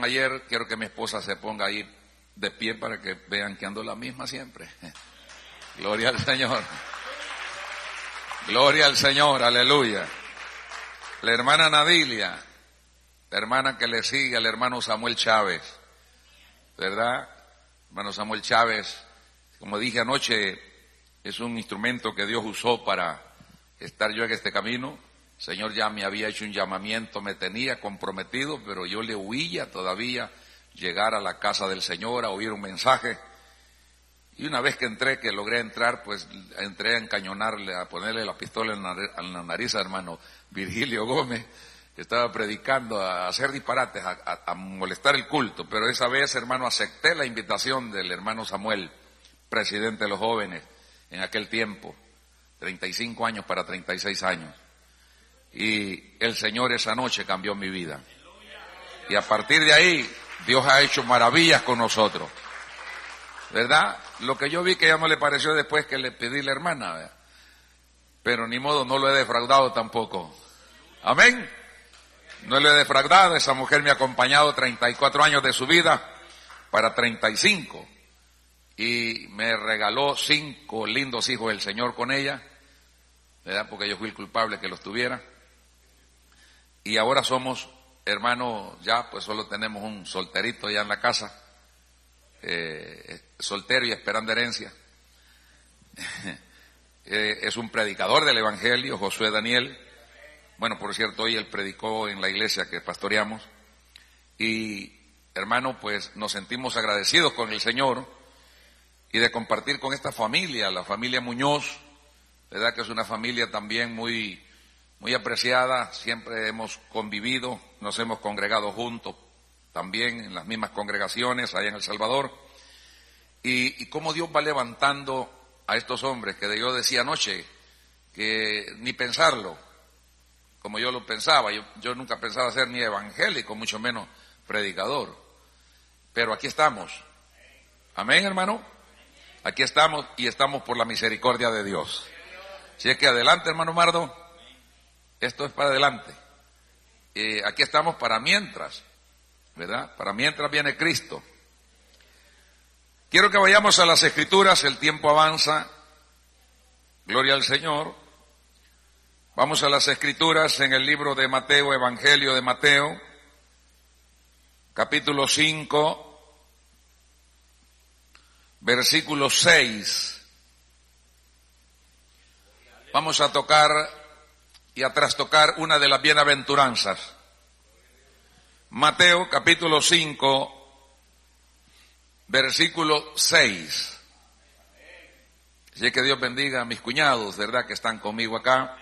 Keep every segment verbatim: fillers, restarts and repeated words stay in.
vieron ayer, quiero que mi esposa se ponga ahí de pie para que vean que ando la misma siempre. Gloria al Señor. Gloria al Señor, aleluya. La hermana Nadilia, la hermana que le sigue al hermano Samuel Chávez, ¿verdad? Hermano Samuel Chávez, como dije anoche, es un instrumento que Dios usó para estar yo en este camino. El Señor ya me había hecho un llamamiento, me tenía comprometido, pero yo le huía todavía llegar a la casa del Señor a oír un mensaje. Y una vez que entré, que logré entrar, pues entré a encañonarle, a ponerle la pistola en la, en la nariz a hermano Virgilio Gómez, que estaba predicando, a hacer disparates, a, a, a molestar el culto. Pero esa vez, hermano, acepté la invitación del hermano Samuel, presidente de los jóvenes, en aquel tiempo, treinta y cinco años para treinta y seis años. Y el Señor esa noche cambió mi vida. Y a partir de ahí, Dios ha hecho maravillas con nosotros. ¿Verdad? Lo que yo vi que ya no le pareció después que le pedí a la hermana, ¿verdad? Pero ni modo, no lo he defraudado tampoco. Amén. No lo he defraudado, esa mujer me ha acompañado treinta y cuatro años de su vida para treinta y cinco. Y me regaló cinco lindos hijos el Señor con ella, ¿verdad? Porque yo fui el culpable que los tuviera. Y ahora somos hermanos, ya pues solo tenemos un solterito ya en la casa. Eh, soltero y esperando herencia. eh, es un predicador del Evangelio, Josué Daniel. Bueno, por cierto, hoy él predicó en la iglesia que pastoreamos. Y hermano, pues nos sentimos agradecidos con el Señor y de compartir con esta familia, la familia Muñoz, verdad que es una familia también muy, muy apreciada. Siempre hemos convivido, nos hemos congregado juntos también en las mismas congregaciones allá en El Salvador, y, y cómo Dios va levantando a estos hombres que yo decía anoche, que ni pensarlo, como yo lo pensaba, yo, yo nunca pensaba ser ni evangélico, mucho menos predicador, pero aquí estamos, amén hermano, aquí estamos y estamos por la misericordia de Dios. Si es que adelante hermano Mardo, esto es para adelante, eh, aquí estamos para mientras, ¿verdad? Para mientras viene Cristo. Quiero que vayamos a las Escrituras, el tiempo avanza, gloria al Señor. Vamos a las Escrituras en el libro de Mateo, Evangelio de Mateo, capítulo cinco, versículo seis. Vamos a tocar y a trastocar una de las bienaventuranzas. Mateo capítulo cinco, versículo seis. Así que Dios bendiga a mis cuñados, ¿verdad? Que están conmigo acá.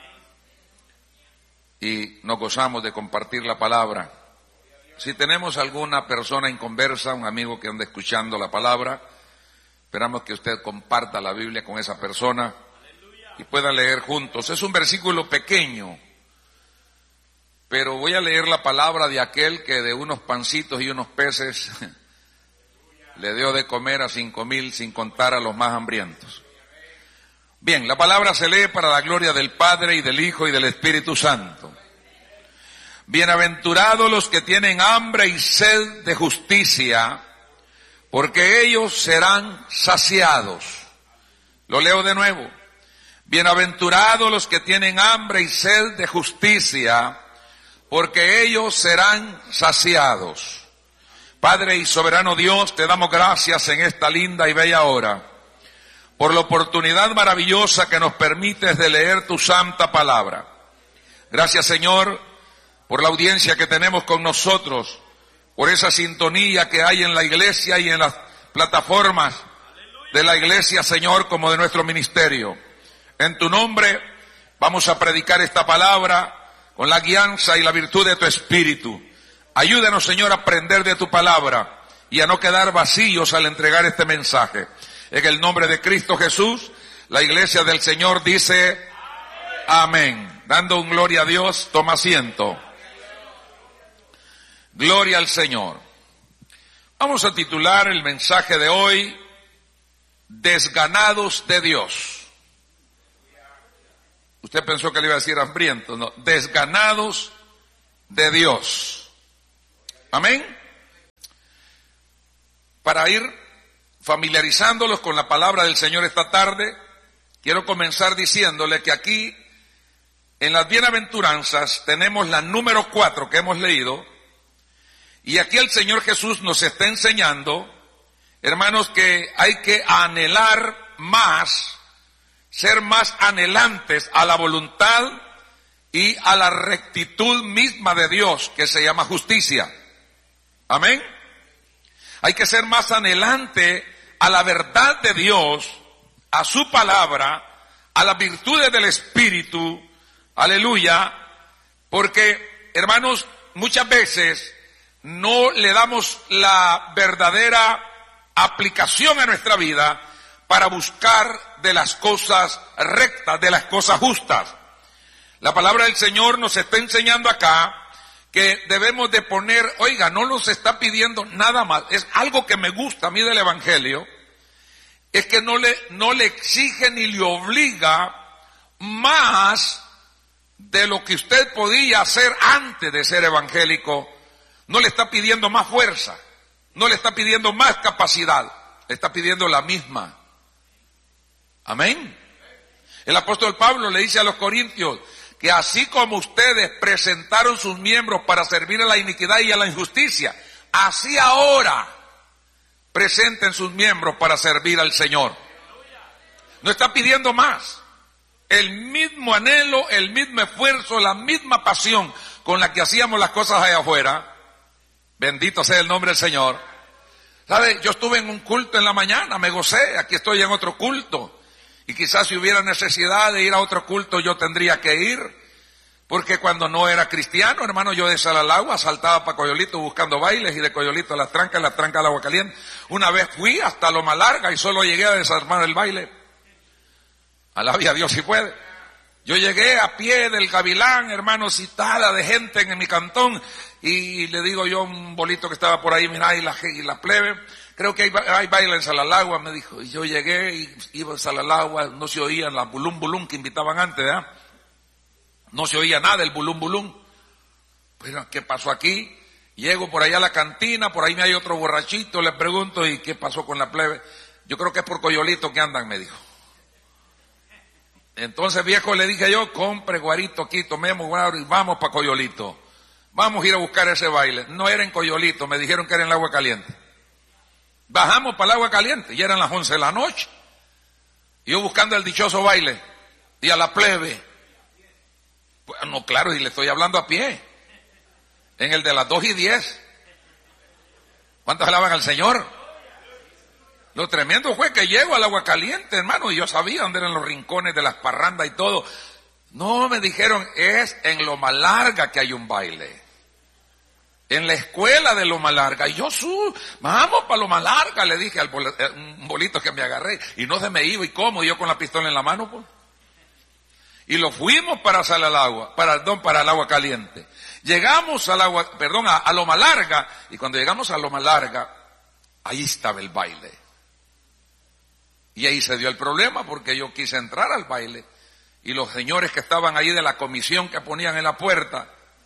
Y nos gozamos de compartir la palabra. Si tenemos alguna persona inconversa, un amigo que anda escuchando la palabra, esperamos que usted comparta la Biblia con esa persona y puedan leer juntos. Es un versículo pequeño, pero voy a leer la palabra de aquel que de unos pancitos y unos peces le dio de comer a cinco mil sin contar a los más hambrientos. Bien, la palabra se lee para la gloria del Padre y del Hijo y del Espíritu Santo. Bienaventurados los que tienen hambre y sed de justicia, porque ellos serán saciados. Lo leo de nuevo. Bienaventurados los que tienen hambre y sed de justicia, porque ellos serán saciados. Padre y soberano Dios, te damos gracias en esta linda y bella hora, por la oportunidad maravillosa que nos permites de leer tu santa palabra. Gracias, Señor, por la audiencia que tenemos con nosotros, por esa sintonía que hay en la iglesia y en las plataformas de la iglesia, Señor, como de nuestro ministerio. En tu nombre vamos a predicar esta palabra con la guianza y la virtud de tu Espíritu. Ayúdanos, Señor, a aprender de tu palabra y a no quedar vacíos al entregar este mensaje. En el nombre de Cristo Jesús, la iglesia del Señor dice amén. Dando un gloria a Dios, toma asiento. Gloria al Señor. Vamos a titular el mensaje de hoy, Desganados de Dios. Usted pensó que le iba a decir hambrientos, no, desganados de Dios. Amén. para ir familiarizándolos con la palabra del Señor esta tarde, quiero comenzar diciéndole que aquí en las bienaventuranzas tenemos la número cuatro que hemos leído, y aquí el Señor Jesús nos está enseñando, hermanos, que hay que anhelar más, ser más anhelantes a la voluntad y a la rectitud misma de Dios, que se llama justicia. Amén. Hay que ser más anhelante a la verdad de Dios, a su palabra, a las virtudes del Espíritu, aleluya, porque, hermanos, muchas veces no le damos la verdadera aplicación a nuestra vida para buscar de las cosas rectas, de las cosas justas. La palabra del Señor nos está enseñando acá que debemos de poner, oiga, no nos está pidiendo nada más, es algo que me gusta a mí del Evangelio, es que no le, no le exige ni le obliga más de lo que usted podía hacer antes de ser evangélico. No le está pidiendo más fuerza, no le está pidiendo más capacidad, le está pidiendo la misma. Amén. El apóstol Pablo le dice a los corintios que así como ustedes presentaron sus miembros para servir a la iniquidad y a la injusticia, así ahora presenten sus miembros para servir al Señor. No está pidiendo más. El mismo anhelo, el mismo esfuerzo, la misma pasión con la que hacíamos las cosas allá afuera. Bendito sea el nombre del Señor. ¿Sabe? Yo estuve en un culto en la mañana, me gocé, aquí estoy en otro culto. Y quizás si hubiera necesidad de ir a otro culto yo tendría que ir, porque cuando no era cristiano, hermano, yo de Salalagua saltaba para Coyolito buscando bailes, y de Coyolito a Las Trancas, Las Trancas al Agua Caliente. Una vez fui hasta Loma Larga y solo llegué a desarmar el baile. Alabe a Dios si puede. Yo llegué a pie del Gavilán, hermano, citada de gente en mi cantón, y le digo yo a un bolito que estaba por ahí, mira, y la, y la plebe, creo que hay, hay baile en Salalagua, me dijo. Y yo llegué y iba a Salalagua, no se oían las bulum bulum que invitaban antes, ¿verdad? No se oía nada el bulum bulum. Pero, ¿qué pasó aquí? Llego por allá a la cantina, por ahí me hay otro borrachito, le pregunto, ¿y qué pasó con la plebe? Yo creo que es por Coyolito que andan, me dijo. Entonces, viejo, le dije yo, compre guarito aquí, tomemos guaro y vamos para Coyolito. Vamos a ir a buscar ese baile. No era en Coyolito, me dijeron que era en el Agua Caliente. Bajamos para el Agua Caliente y eran las once de la noche. Y yo buscando el dichoso baile y a la plebe. Bueno, claro, y le estoy hablando a pie. En el de las dos y diez. ¿Cuántos alaban al Señor? Lo tremendo fue que llego al Agua Caliente, hermano, y yo sabía dónde eran los rincones de las parrandas y todo. No, me dijeron, es en Loma Larga que hay un baile. En la escuela de Loma Larga. Y yo, su, vamos para Loma Larga, le dije al bol, un bolito que me agarré. Y no se me iba, ¿y cómo? Y yo con la pistola en la mano, pues. Y lo fuimos para Salalagua, para, perdón, para el Agua Caliente. Llegamos al agua, perdón, a, a Loma Larga, y cuando llegamos a Loma Larga, ahí estaba el baile. Y ahí se dio el problema, porque yo quise entrar al baile, y los señores que estaban ahí de la comisión que ponían en la puerta,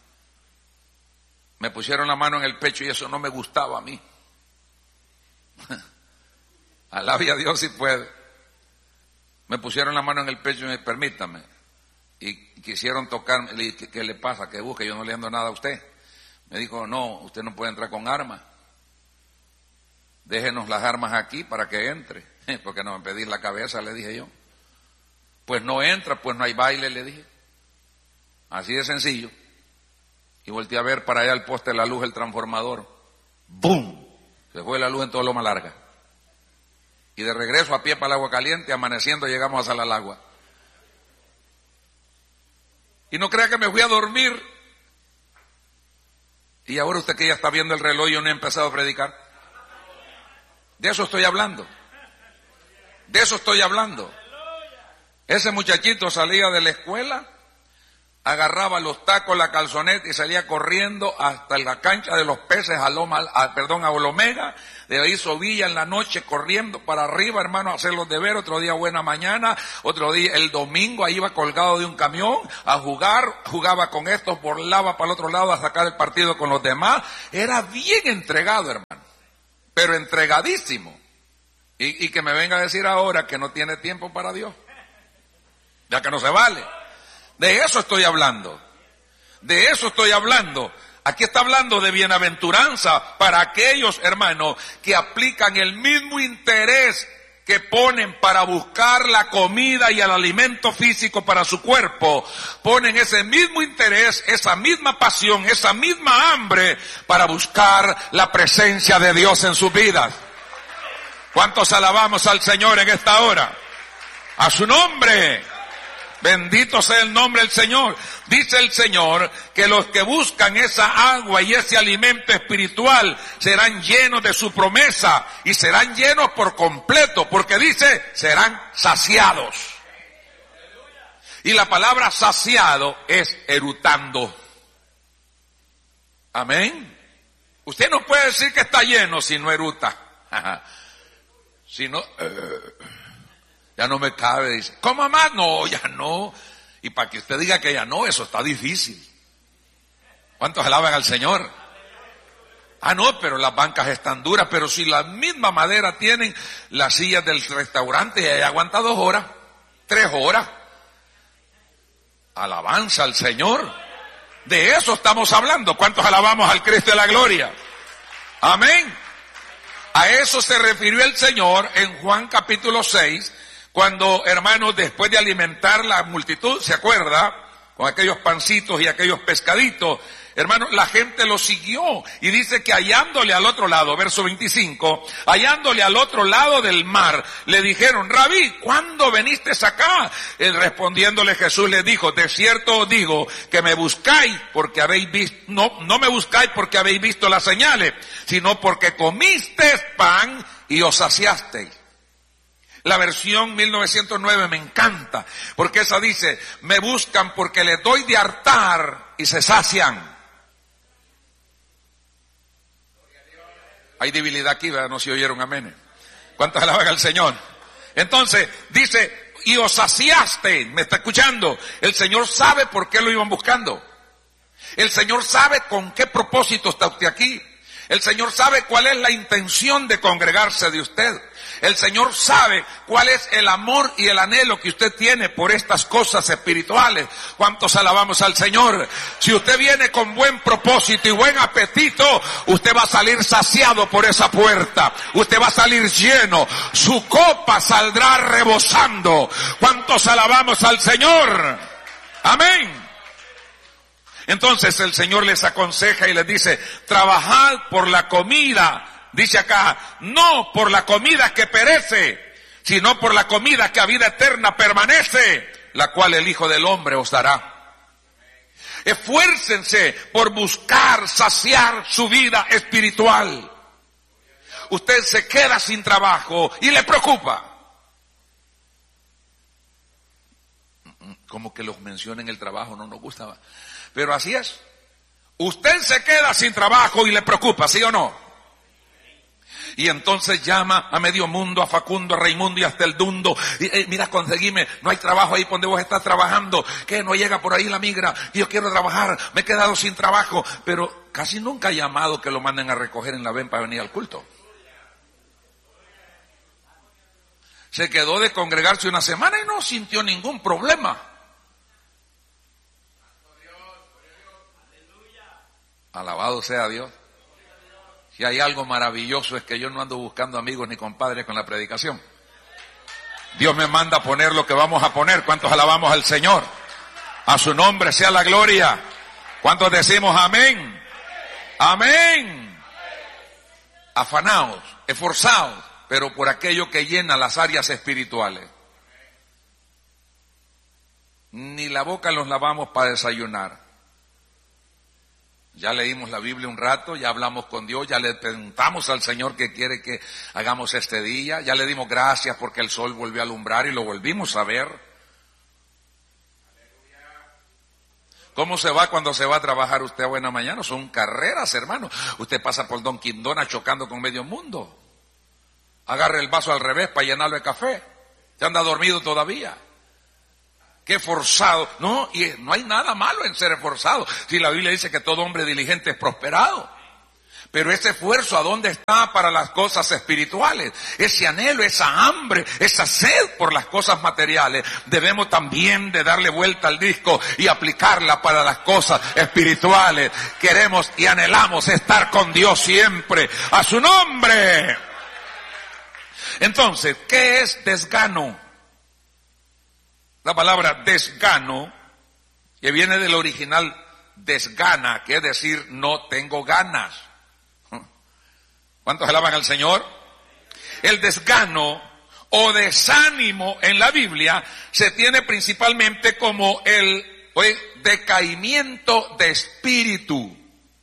me pusieron la mano en el pecho, y eso no me gustaba a mí. Alabe a Dios si puede. Me pusieron la mano en el pecho y me, permítame, y quisieron tocarme. Le dije, ¿qué le pasa? ¿Qué busca? Yo no le ando nada a usted. Me dijo, no, usted no puede entrar con armas. Déjenos las armas aquí para que entre. Porque no me pedís la cabeza, le dije yo. Pues no entra, pues no hay baile, le dije. Así de sencillo. Y volteé a ver para allá el poste de la luz, el transformador. ¡Bum! Se fue la luz en toda Loma Larga. Y de regreso a pie para el Agua Caliente, amaneciendo llegamos a Salalagua. Y no crea que me fui a dormir. Y ahora usted que ya está viendo el reloj, yo no he empezado a predicar. De eso estoy hablando. De eso estoy hablando. Ese muchachito salía de la escuela, agarraba los tacos, la calzoneta y salía corriendo hasta la cancha de los peces a Loma, a, perdón, a Olomega. De ahí subía en la noche corriendo para arriba, hermano, a hacer los deberes. Otro día buena mañana, otro día el domingo ahí iba colgado de un camión a jugar, jugaba con estos, volaba para el otro lado a sacar el partido con los demás. Era bien entregado, hermano. pero entregadísimo. Y, y que me venga a decir ahora que no tiene tiempo para Dios, ya que no se vale. De eso estoy hablando. De eso estoy hablando. Aquí está hablando de bienaventuranza para aquellos hermanos que aplican el mismo interés que ponen para buscar la comida y el alimento físico para su cuerpo. Ponen ese mismo interés, esa misma pasión, esa misma hambre para buscar la presencia de Dios en sus vidas. ¿Cuántos alabamos al Señor en esta hora? A su nombre. Bendito sea el nombre del Señor. Dice el Señor que los que buscan esa agua y ese alimento espiritual serán llenos de su promesa y serán llenos por completo, porque dice, serán saciados. Y la palabra saciado es erutando. Amén. Usted no puede decir que está lleno si no eruta. Si no... Uh, Ya no me cabe, dice, ¿cómo más? No, ya no. Y para que usted diga que ya no, eso está difícil. ¿Cuántos alaban al Señor? Ah, no, pero las bancas están duras, pero si la misma madera tienen las sillas del restaurante y ahí aguanta dos horas, tres horas. Alabanza al Señor. De eso estamos hablando. ¿Cuántos alabamos al Cristo de la gloria? Amén. A eso se refirió el Señor en Juan capítulo seis. Cuando, hermanos, después de alimentar la multitud, ¿se acuerda? Con aquellos pancitos y aquellos pescaditos, hermanos, la gente lo siguió. Y dice que hallándole al otro lado, verso veinticinco, hallándole al otro lado del mar, le dijeron, Rabí, ¿cuándo veniste acá? Él respondiéndole Jesús le dijo, de cierto os digo que me buscáis porque habéis visto, no, no me buscáis porque habéis visto las señales, sino porque comisteis pan y os saciasteis. La versión mil novecientos nueve me encanta, porque esa dice, me buscan porque les doy de hartar y se sacian. Hay debilidad aquí, ¿verdad? No se oyeron amén. ¿Cuántos alaban al Señor? Entonces, dice, y os saciaste, ¿me está escuchando? El Señor sabe por qué lo iban buscando. El Señor sabe con qué propósito está usted aquí. El Señor sabe cuál es la intención de congregarse de usted. El Señor sabe cuál es el amor y el anhelo que usted tiene por estas cosas espirituales. ¿Cuántos alabamos al Señor? Si usted viene con buen propósito y buen apetito, usted va a salir saciado por esa puerta. Usted va a salir lleno. Su copa saldrá rebosando. ¿Cuántos alabamos al Señor? Amén. Entonces el Señor les aconseja y les dice, trabajad por la comida. Dice acá, no por la comida que perece, sino por la comida que a vida eterna permanece, la cual el Hijo del Hombre os dará. Esfuércense por buscar saciar su vida espiritual. Usted se queda sin trabajo y le preocupa. Como que los mencionen el trabajo, no nos gusta. Pero así es. Usted se queda sin trabajo y le preocupa, ¿sí o no? Y entonces llama a medio mundo, a Facundo, a Raimundo y hasta el Dundo. Y, eh, mira, conseguime, no hay trabajo ahí donde vos estás trabajando. Que no llega por ahí la migra. Y yo quiero trabajar, me he quedado sin trabajo. Pero casi nunca ha llamado que lo manden a recoger en la V E M para venir al culto. Se quedó de congregarse una semana y no sintió ningún problema. Alabado sea Dios. Si hay algo maravilloso es que yo no ando buscando amigos ni compadres con la predicación. Dios me manda a poner lo que vamos a poner. ¿Cuántos alabamos al Señor? A su nombre sea la gloria. ¿Cuántos decimos amén? Amén. Afanaos, esforzaos, pero por aquello que llena las áreas espirituales. Ni la boca nos lavamos para desayunar. Ya leímos la Biblia un rato, ya hablamos con Dios, ya le preguntamos al Señor qué quiere que hagamos este día, ya le dimos gracias porque el sol volvió a alumbrar y lo volvimos a ver. ¿Cómo se va cuando se va a trabajar usted a buena mañana? Son carreras, hermano. Usted pasa por Don Quindona chocando con medio mundo. Agarre el vaso al revés para llenarlo de café. ¿Se anda dormido todavía? Qué forzado. No, y no hay nada malo en ser esforzado. Si la Biblia dice que todo hombre diligente es prosperado. Pero ese esfuerzo, ¿a dónde está para las cosas espirituales? Ese anhelo, esa hambre, esa sed por las cosas materiales, debemos también de darle vuelta al disco y aplicarla para las cosas espirituales. Queremos y anhelamos estar con Dios siempre. ¡A su nombre! Entonces, ¿qué es desgano? La palabra desgano, que viene del original desgana, que es decir, no tengo ganas. ¿Cuántos alaban al Señor? El desgano o desánimo en la Biblia se tiene principalmente como el oye, decaimiento de espíritu.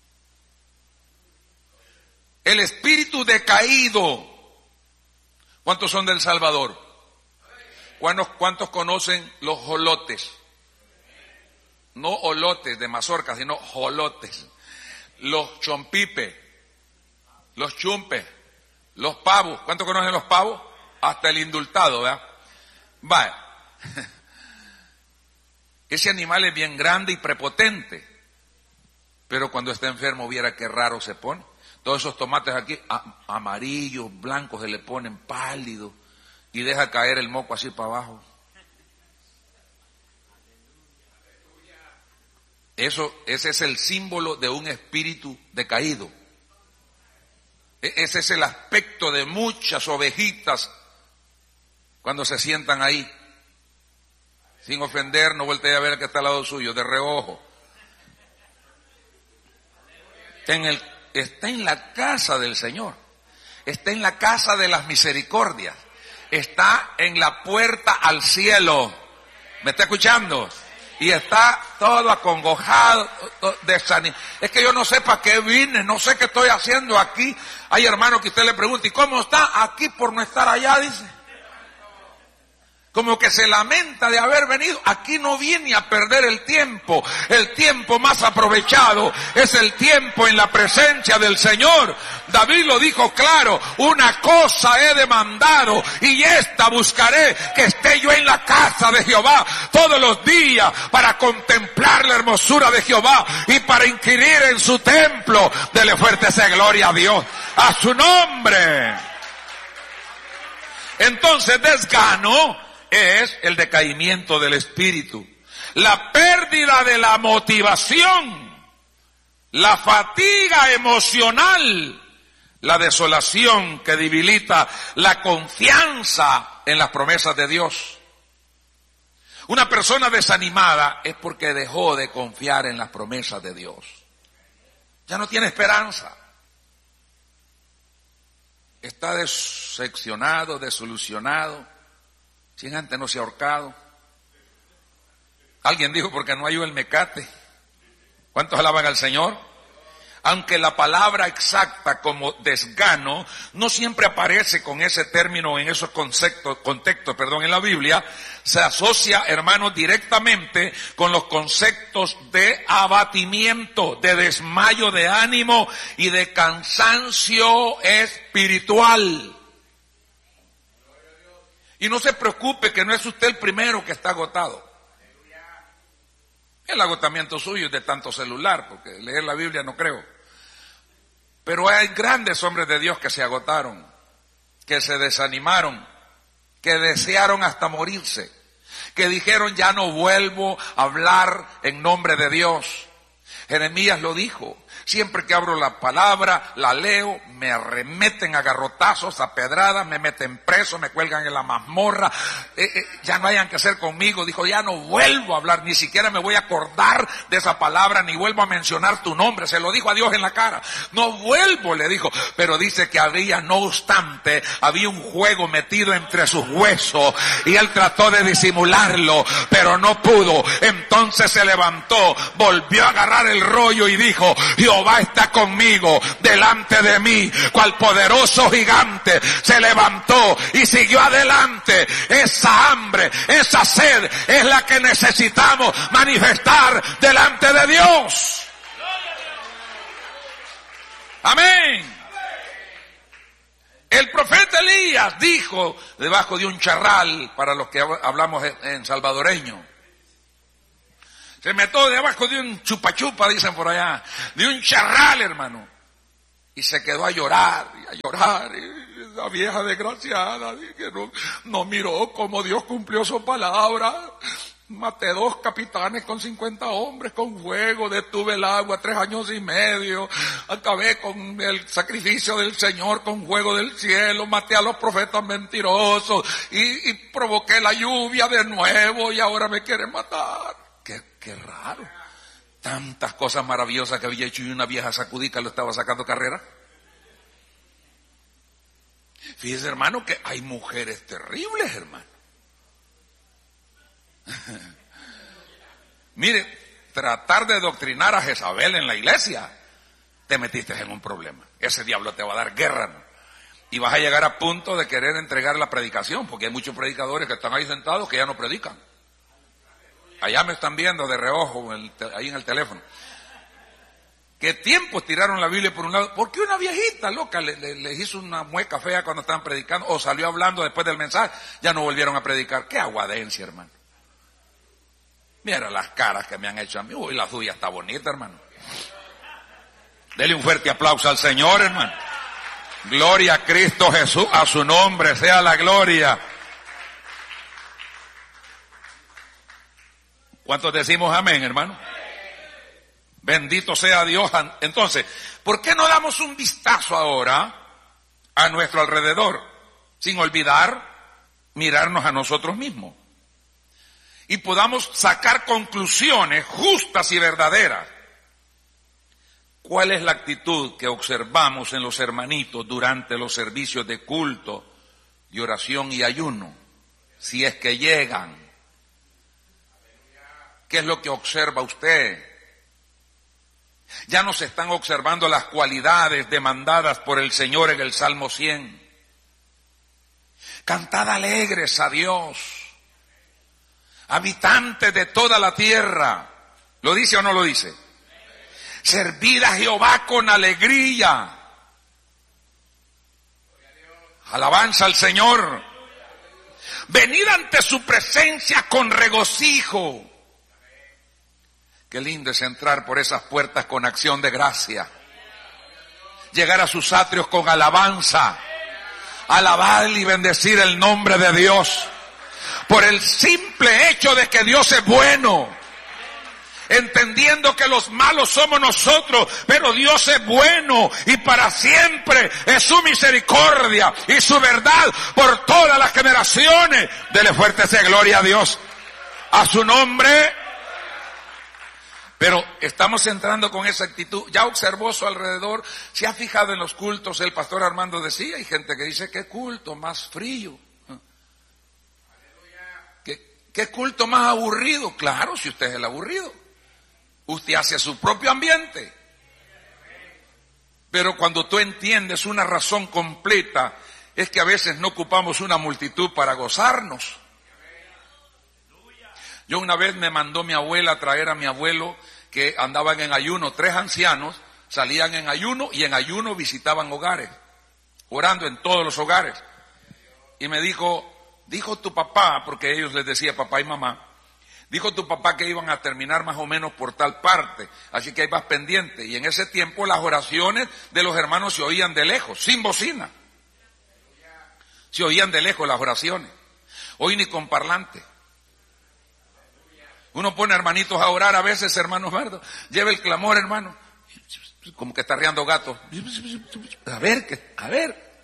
El espíritu decaído. ¿Cuántos son del Salvador? ¿Cuántos, cuántos conocen los jolotes? No olotes de mazorca, sino jolotes. Los chompipes, los chumpes, los pavos. ¿Cuántos conocen los pavos? Hasta el indultado, ¿verdad? Vaya. Ese animal es bien grande y prepotente. Pero cuando está enfermo, viera qué raro se pone. Todos esos tomates aquí, a, amarillos, blancos, se le ponen pálidos. Y deja caer el moco así para abajo. Eso, ese es el símbolo de un espíritu decaído. Ese es el aspecto de muchas ovejitas cuando se sientan ahí. Sin ofender, no voltee a ver el que está al lado suyo, de reojo. Está en, el, está en la casa del Señor. Está en la casa de las misericordias. Está en la puerta al cielo. ¿Me está escuchando? Y está todo acongojado, desanimado. Es que yo no sé para qué vine, no sé qué estoy haciendo aquí. Hay hermanos que usted le pregunta, ¿y cómo está? Aquí por no estar allá, dice. Como que se lamenta de haber venido. Aquí no viene a perder el tiempo. El tiempo más aprovechado es el tiempo en la presencia del Señor. David lo dijo claro, una cosa he demandado y esta buscaré, que esté yo en la casa de Jehová todos los días para contemplar la hermosura de Jehová y para inquirir en su templo. Dele fuerte esa gloria a Dios, a su nombre. Entonces, desgano es el decaimiento del espíritu, la pérdida de la motivación, la fatiga emocional, la desolación que debilita la confianza en las promesas de Dios. Una persona desanimada es porque dejó de confiar en las promesas de Dios. Ya no tiene esperanza. Está decepcionado, desilusionado. Si antes no se ha ahorcado. Alguien dijo, porque no hay el mecate. ¿Cuántos alaban al Señor? Aunque la palabra exacta como desgano no siempre aparece con ese término en esos conceptos, contextos, perdón, en la Biblia, se asocia, hermanos, directamente con los conceptos de abatimiento, de desmayo de ánimo y de cansancio espiritual. Y no se preocupe que no es usted el primero que está agotado. El agotamiento suyo es de tanto celular, porque leer la Biblia no creo. Pero hay grandes hombres de Dios que se agotaron, que se desanimaron, que desearon hasta morirse, que dijeron ya no vuelvo a hablar en nombre de Dios. Jeremías lo dijo. Siempre que abro la palabra, la leo, me arremeten a garrotazos, a pedradas, me meten preso, me cuelgan en la mazmorra, eh, eh, ya no hayan que hacer conmigo. Dijo, ya no vuelvo a hablar, ni siquiera me voy a acordar de esa palabra, ni vuelvo a mencionar tu nombre. Se lo dijo a Dios en la cara. No vuelvo, le dijo. Pero dice que había, no obstante, había un juego metido entre sus huesos, y él trató de disimularlo, pero no pudo. Entonces se levantó, volvió a agarrar el rollo y dijo, Jehová está conmigo, delante de mí, cual poderoso gigante. Se levantó y siguió adelante. Esa hambre, esa sed es la que necesitamos manifestar delante de Dios. Amén. El profeta Elías dijo debajo de un charral, para los que hablamos en salvadoreño, se metió debajo de un chupa chupa, dicen por allá, de un charral, hermano. Y se quedó a llorar, y a llorar, y la vieja desgraciada, que no, no miró cómo Dios cumplió su palabra. Maté dos capitanes con cincuenta hombres con fuego, detuve el agua tres años y medio, acabé con el sacrificio del Señor con fuego del cielo, maté a los profetas mentirosos y, y provoqué la lluvia de nuevo y ahora me quieren matar. Qué, qué raro. Tantas cosas maravillosas que había hecho y una vieja sacudica lo estaba sacando carrera. Fíjese, hermano, que hay mujeres terribles, hermano. Mire, tratar de doctrinar a Jezabel en la iglesia, te metiste en un problema. Ese diablo te va a dar guerra, ¿no? Y vas a llegar a punto de querer entregar la predicación, porque hay muchos predicadores que están ahí sentados que ya no predican. Allá me están viendo de reojo, ahí en el teléfono. ¿Qué tiempos tiraron la Biblia por un lado? Porque una viejita loca les le, le hizo una mueca fea cuando estaban predicando, o salió hablando después del mensaje, ya no volvieron a predicar. ¡Qué aguadencia, hermano! Mira las caras que me han hecho a mí. Uy, la suya está bonita, hermano. Dele un fuerte aplauso al Señor, hermano. Gloria a Cristo Jesús, a su nombre sea la gloria. ¿Cuántos decimos amén, hermano? Bendito sea Dios. Entonces, ¿por qué no damos un vistazo ahora a nuestro alrededor, sin olvidar mirarnos a nosotros mismos? Y podamos sacar conclusiones justas y verdaderas. ¿Cuál es la actitud que observamos en los hermanitos durante los servicios de culto, de oración y ayuno? Si es que llegan. ¿Qué es lo que observa usted? Ya nos están observando las cualidades demandadas por el Señor en el Salmo cien. Cantad alegres a Dios, habitantes de toda la tierra. ¿Lo dice o no lo dice? Servid a Jehová con alegría. Alabanza al Señor. Venid ante su presencia con regocijo. Qué lindo es entrar por esas puertas con acción de gracia. Llegar a sus atrios con alabanza. Alabar y bendecir el nombre de Dios. Por el simple hecho de que Dios es bueno. Entendiendo que los malos somos nosotros, pero Dios es bueno y para siempre es su misericordia y su verdad por todas las generaciones. Dele fuerte esa gloria a Dios. A su nombre. Pero estamos entrando con esa actitud. Ya observó su alrededor, se ha fijado en los cultos. El pastor Armando decía, hay gente que dice, qué culto más frío. ¿Qué, qué culto más aburrido? Claro, si usted es el aburrido. Usted hace su propio ambiente. Pero cuando tú entiendes una razón completa, es que a veces no ocupamos una multitud para gozarnos. Yo una vez me mandó mi abuela a traer a mi abuelo, que andaban en ayuno, tres ancianos salían en ayuno y en ayuno visitaban hogares, orando en todos los hogares. Y me dijo, dijo tu papá, porque ellos les decía papá y mamá, dijo tu papá que iban a terminar más o menos por tal parte, así que ahí vas pendiente. Y en ese tiempo las oraciones de los hermanos se oían de lejos, sin bocina. Se oían de lejos las oraciones. Hoy ni con parlante. Uno pone hermanitos a orar a veces, hermanos, ¿verdad? Lleva el clamor, hermano, como que está riando gato. A ver, que, a ver.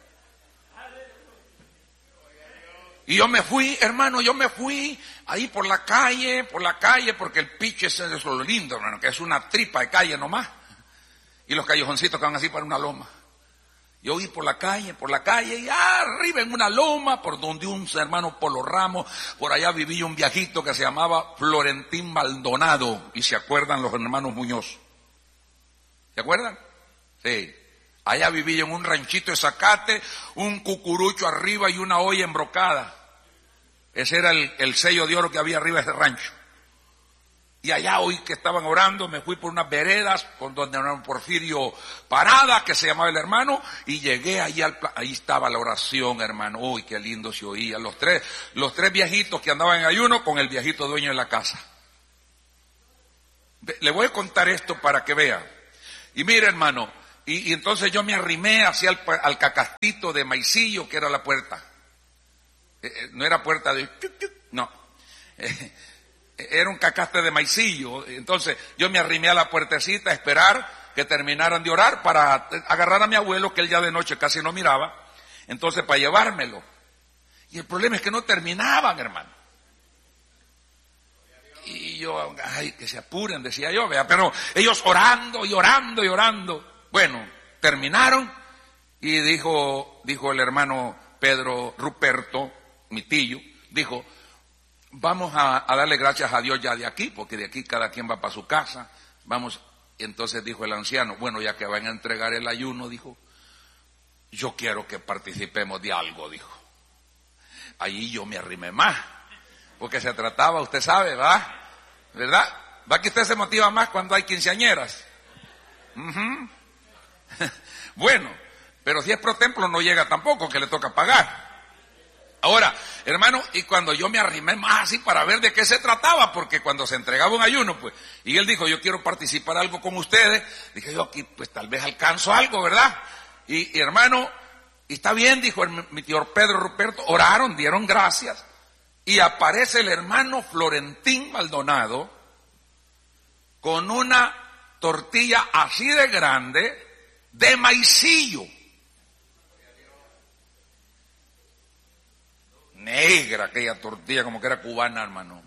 Y yo me fui, hermano, yo me fui ahí por la calle, por la calle, porque el piche es lo lindo, hermano, que es una tripa de calle nomás. Y los callejoncitos que van así para una loma. Yo iba por la calle, por la calle, y arriba en una loma, por donde un hermano Polo Ramos, por allá vivía un viejito que se llamaba Florentín Maldonado, y se acuerdan los hermanos Muñoz. ¿Se acuerdan? Sí. Allá vivía en un ranchito de zacate, un cucurucho arriba y una olla embrocada. Ese era el, el sello de oro que había arriba de ese rancho. Y allá hoy que estaban orando, me fui por unas veredas, con donde era un Porfirio Parada, que se llamaba el hermano, y llegué allí al, ahí estaba la oración, hermano. Uy, qué lindo se oía. Los tres, los tres viejitos que andaban en ayuno con el viejito dueño de la casa. Le voy a contar esto para que vea. Y mire, hermano, Y, y entonces yo me arrimé hacia el, al cacastito de maicillo que era la puerta. Eh, no era puerta de... No. Eh, era un cacaste de maicillo. Entonces yo me arrimé a la puertecita a esperar que terminaran de orar para agarrar a mi abuelo, que él ya de noche casi no miraba. Entonces para llevármelo. Y el problema es que no terminaban, hermano. Y yo, ay, que se apuren, decía yo, vea, pero ellos orando y orando y orando. Bueno, terminaron y dijo, dijo el hermano Pedro Ruperto, mi tío, dijo, vamos a, a darle gracias a Dios ya de aquí, porque de aquí cada quien va para su casa, vamos. Y entonces dijo el anciano, bueno, ya que van a entregar el ayuno, dijo, yo quiero que participemos de algo, dijo. Ahí yo me arrimé más, porque se trataba, usted sabe, ¿va? ¿Verdad? ¿Va que usted se motiva más cuando hay quinceañeras? Uh-huh. Bueno, pero si es pro templo no llega tampoco, que le toca pagar. Ahora, hermano, y cuando yo me arrimé más así para ver de qué se trataba, porque cuando se entregaba un ayuno, pues, y él dijo, yo quiero participar algo con ustedes, dije yo aquí, pues tal vez alcanzo algo, ¿verdad? Y, y hermano, y está bien, dijo el, mi tío Pedro Ruperto, oraron, dieron gracias, y aparece el hermano Florentín Maldonado con una tortilla así de grande de maicillo. Negra aquella tortilla, como que era cubana, hermano.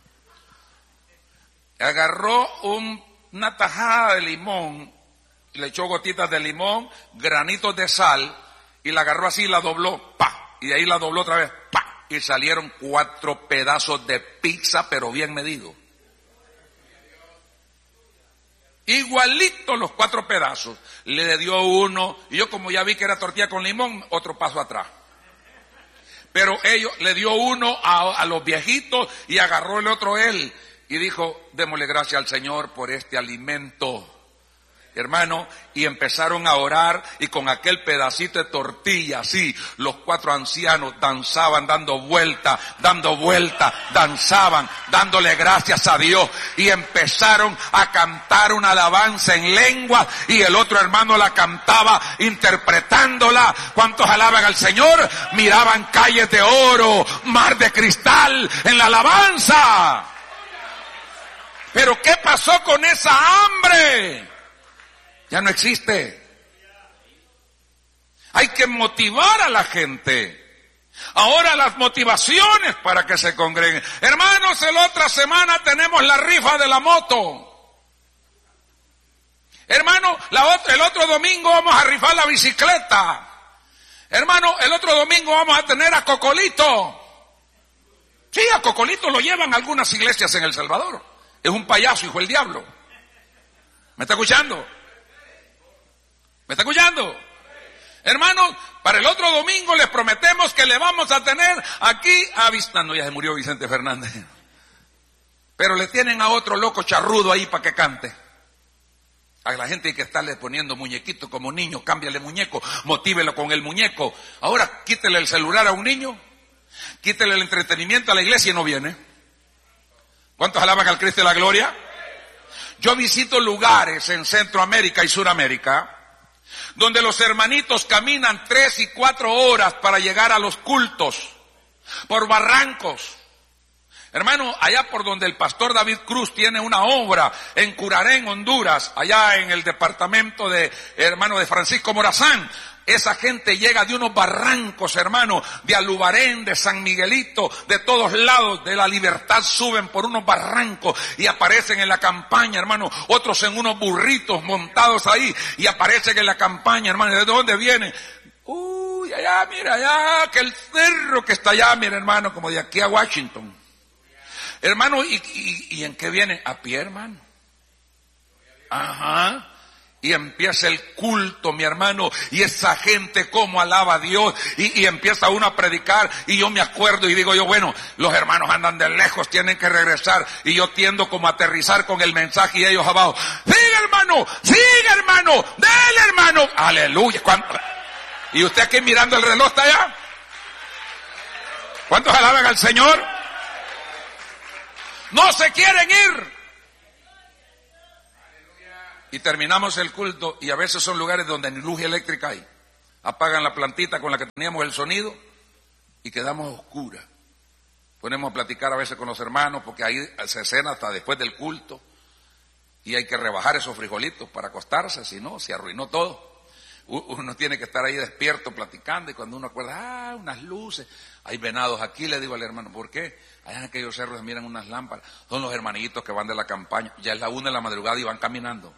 Agarró un, una tajada de limón, le echó gotitas de limón, granitos de sal, y la agarró así y la dobló, pa, y de ahí la dobló otra vez, pa, y salieron cuatro pedazos de pizza, pero bien medido. Igualito los cuatro pedazos. Le dio uno, y yo como ya vi que era tortilla con limón, otro paso atrás. Pero ellos, le dio uno a, a los viejitos y agarró el otro él. Y dijo, démosle gracias al Señor por este alimento. Hermano, y empezaron a orar y con aquel pedacito de tortilla, así, los cuatro ancianos danzaban dando vuelta, dando vuelta, danzaban, dándole gracias a Dios y empezaron a cantar una alabanza en lengua y el otro hermano la cantaba interpretándola. ¿Cuántos alaban al Señor? Miraban calles de oro, mar de cristal en la alabanza. Pero ¿qué pasó con esa hambre? Ya no existe. Hay que motivar a la gente. Ahora las motivaciones para que se congreguen. Hermanos, la otra semana tenemos la rifa de la moto. Hermano, la otra, el otro domingo vamos a rifar la bicicleta. Hermano, el otro domingo vamos a tener a Cocolito. Sí, a Cocolito lo llevan algunas iglesias en El Salvador. Es un payaso, hijo del diablo. ¿Me está escuchando? ¿Me está escuchando? Hermanos, para el otro domingo les prometemos que le vamos a tener aquí a Vicente. No, ya se murió Vicente Fernández. Pero le tienen a otro loco charrudo ahí para que cante. A la gente hay que estarle poniendo muñequito como niño, cámbiale muñeco, motívelo con el muñeco. Ahora quítele el celular a un niño, quítele el entretenimiento a la iglesia y no viene. ¿Cuántos alaban al Cristo de la gloria? Yo visito lugares en Centroamérica y Suramérica donde los hermanitos caminan tres y cuatro horas para llegar a los cultos, por barrancos. Hermano, allá por donde el pastor David Cruz tiene una obra, en Curarén, Honduras, allá en el departamento de, hermano, de Francisco Morazán, esa gente llega de unos barrancos, hermano, de Alubarén, de San Miguelito, de todos lados, de La Libertad, suben por unos barrancos y aparecen en la campaña, hermano, otros en unos burritos montados ahí y aparecen en la campaña, hermano. ¿De dónde viene? Uy, allá, mira, allá, que el cerro que está allá, mira, hermano, como de aquí a Washington. Hermano, ¿y, y, y en qué viene? A pie, hermano. Ajá. Y empieza el culto, mi hermano, y esa gente como alaba a Dios, y, y empieza uno a predicar, y yo me acuerdo y digo yo, bueno, los hermanos andan de lejos, tienen que regresar, y yo tiendo como a aterrizar con el mensaje y ellos abajo, sigue hermano, sigue hermano, dale hermano, aleluya. ¿Cuánto? Y usted aquí mirando el reloj está allá. ¿Cuántos alaban al Señor? No se quieren ir. y terminamos el culto y a veces son lugares donde ni luz eléctrica hay. Apagan la plantita con la que teníamos el sonido y quedamos oscuras. Ponemos a platicar a veces con los hermanos porque ahí se cena hasta después del culto y hay que rebajar esos frijolitos para acostarse, si no, se arruinó todo. Uno tiene que estar ahí despierto platicando y cuando uno acuerda, ah, unas luces, hay venados aquí, le digo al hermano, ¿por qué? Allá en aquellos cerros se miran unas lámparas, son los hermanitos que van de la campaña, ya es la una de la madrugada y van caminando.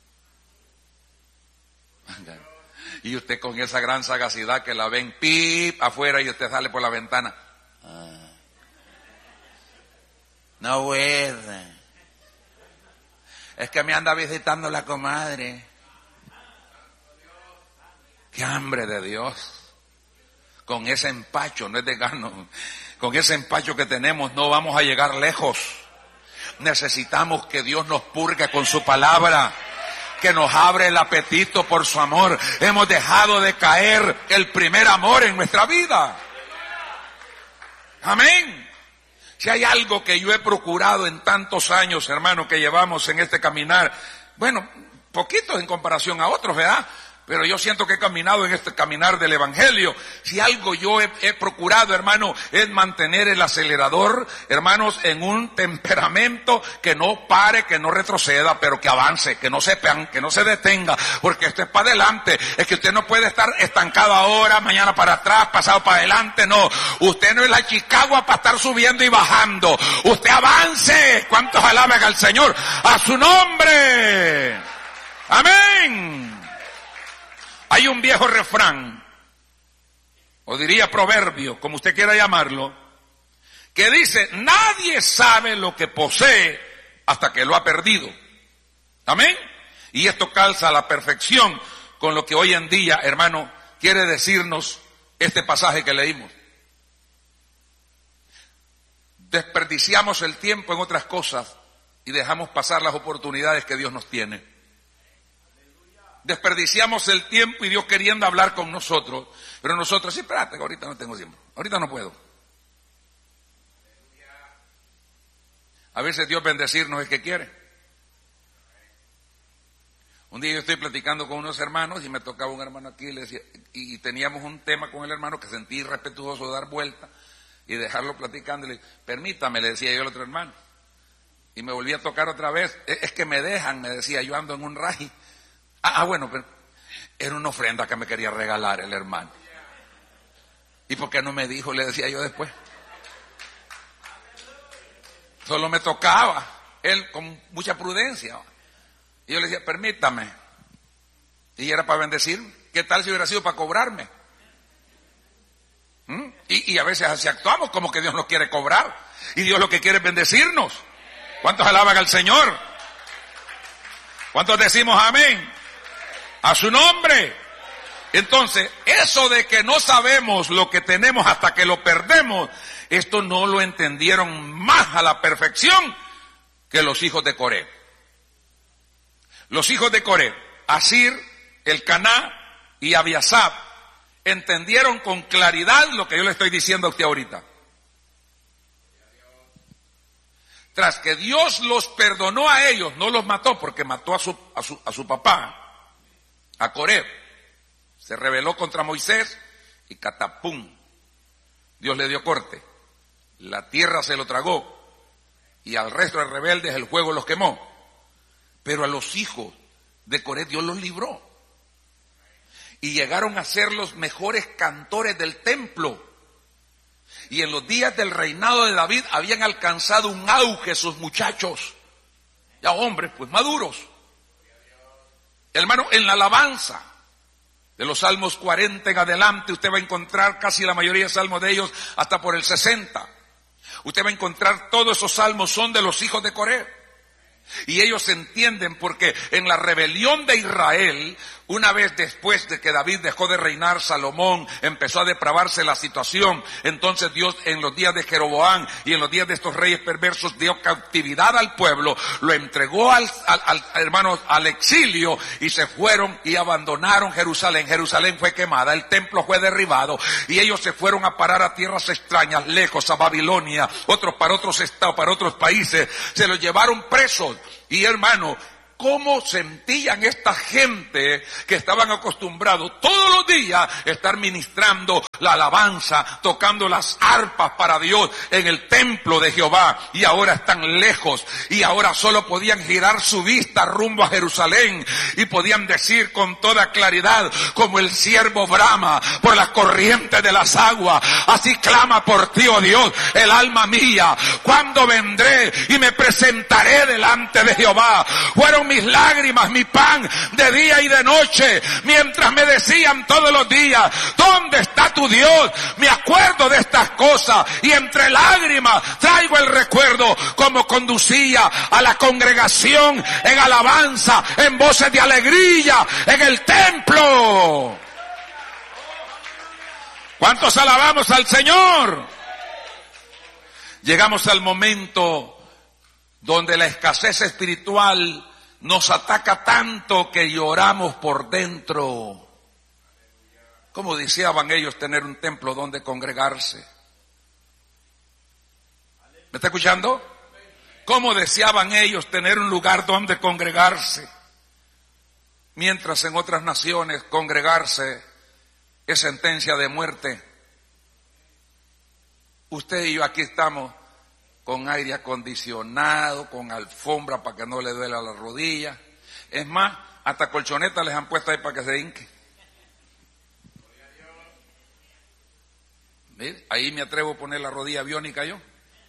Y usted con esa gran sagacidad que la ven, pip, afuera y usted sale por la ventana. Ah, no puede. Es que me anda visitando la comadre. ¡Qué hambre de Dios! Con ese empacho, no es de gano, con ese empacho que tenemos no vamos a llegar lejos. Necesitamos que Dios nos purgue con su palabra, que nos abre el apetito por su amor. Hemos dejado de caer el primer amor en nuestra vida. Amén. Si hay algo que yo he procurado en tantos años, hermano, que llevamos en este caminar, bueno, poquitos en comparación a otros, ¿verdad? Pero yo siento que he caminado en este caminar del Evangelio. Si algo yo he, he procurado, hermano, es mantener el acelerador, hermanos, en un temperamento que no pare, que no retroceda, pero que avance, que no se, que no se detenga, porque esto es para adelante. Es que usted no puede estar estancado ahora, mañana para atrás, pasado para adelante, no. Usted no es la Chicago para estar subiendo y bajando. Usted avance. ¿Cuántos alaban al Señor? A su nombre. Amén. Hay un viejo refrán, o diría proverbio, como usted quiera llamarlo, que dice, nadie sabe lo que posee hasta que lo ha perdido. ¿Amén? Y esto calza a la perfección con lo que hoy en día, hermano, quiere decirnos este pasaje que leímos. Desperdiciamos el tiempo en otras cosas y dejamos pasar las oportunidades que Dios nos tiene. Desperdiciamos el tiempo y Dios queriendo hablar con nosotros, pero nosotros, sí, espérate, ahorita no tengo tiempo, ahorita no puedo. A veces Dios bendecirnos es que quiere. Un día yo estoy platicando con unos hermanos y me tocaba un hermano aquí y, le decía, y teníamos un tema con el hermano que sentí irrespetuoso de dar vuelta y dejarlo platicando. Y le, permítame, le decía yo al otro hermano. Y me volví a tocar otra vez. Es que me dejan, me decía, yo ando en un raji. Ah, bueno, pero era una ofrenda que me quería regalar el hermano. ¿Y por qué no me dijo? Le decía yo después. Solo me tocaba, él con mucha prudencia. Y yo le decía, permítame. Y era para bendecir. ¿Qué tal si hubiera sido para cobrarme? ¿Mm? Y, y a veces así actuamos como que Dios nos quiere cobrar. Y Dios lo que quiere es bendecirnos. ¿Cuántos alaban al Señor? ¿Cuántos decimos amén? A su nombre. Entonces, eso de que no sabemos lo que tenemos hasta que lo perdemos, esto no lo entendieron más a la perfección que los hijos de Coré. Los hijos de Coré, Asir, Elcaná y Abiasab, entendieron con claridad lo que yo le estoy diciendo a usted ahorita. Tras que Dios los perdonó a ellos, no los mató porque mató a su, a su, a su papá, a Coré, se rebeló contra Moisés y catapum, Dios le dio corte, la tierra se lo tragó y al resto de rebeldes el fuego los quemó, pero a los hijos de Coré Dios los libró y llegaron a ser los mejores cantores del templo. Y en los días del reinado de David habían alcanzado un auge sus muchachos, ya hombres pues maduros. Hermano, en la alabanza de los Salmos cuarenta en adelante, usted va a encontrar casi la mayoría de salmos de ellos, hasta por el sesenta. Usted va a encontrar todos esos salmos son de los hijos de Coré. Y ellos entienden porque en la rebelión de Israel, una vez después de que David dejó de reinar, Salomón empezó a depravarse la situación. Entonces Dios en los días de Jeroboam y en los días de estos reyes perversos dio cautividad al pueblo, lo entregó al, al, al hermano al exilio y se fueron y abandonaron Jerusalén. Jerusalén fue quemada, el templo fue derribado y ellos se fueron a parar a tierras extrañas, lejos, a Babilonia, otros para otros estados, para otros países. Se los llevaron presos. Y hermano, ¿Cómo sentían esta gente que estaban acostumbrados todos los días a estar ministrando la alabanza, tocando las arpas para Dios en el templo de Jehová, y ahora están lejos y ahora solo podían girar su vista rumbo a Jerusalén y podían decir con toda claridad, como el siervo brama por las corrientes de las aguas, así clama por ti, oh Dios, el alma mía, cuando vendré y me presentaré delante de Jehová. Fueron mis lágrimas, mi pan de día y de noche, mientras me decían todos los días, ¿dónde está tu Dios? Me acuerdo de estas cosas y entre lágrimas traigo el recuerdo como conducía a la congregación en alabanza, en voces de alegría, en el templo. ¿Cuántos alabamos al Señor? Llegamos al momento donde la escasez espiritual nos ataca tanto que lloramos por dentro. ¿Cómo deseaban ellos tener un templo donde congregarse? ¿Me está escuchando? ¿Cómo deseaban ellos tener un lugar donde congregarse? Mientras en otras naciones congregarse es sentencia de muerte. Usted y yo aquí estamos con aire acondicionado, con alfombra para que no le duela la rodilla. Es más, hasta colchonetas les han puesto ahí para que se hinque. Mire, ahí me atrevo a poner la rodilla biónica yo.